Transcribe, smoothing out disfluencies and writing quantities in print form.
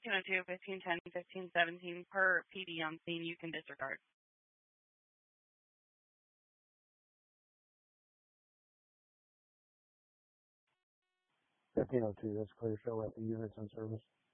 1502, 1510, 1517 per PD on scene, you can disregard. 1502, that's clear. Show at the units in service.